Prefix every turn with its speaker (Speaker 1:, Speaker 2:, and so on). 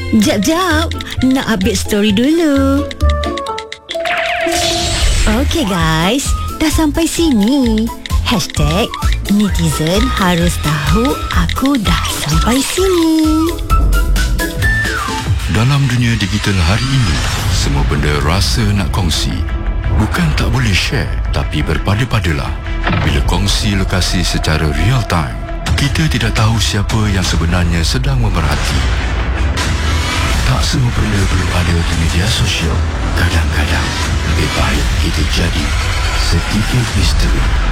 Speaker 1: Jap, nak update story dulu. Okay guys, dah sampai sini. #netizen harus tahu aku dah sampai sini.
Speaker 2: Dalam dunia digital hari ini, semua benda rasa nak kongsi. Bukan tak boleh share, tapi berpada-padalah. Bila kongsi lokasi secara real time, kita tidak tahu siapa yang sebenarnya sedang memerhati. Tak semua benda perlu ada di media sosial. Kadang-kadang lebih baik kita jadi sedikit misteri.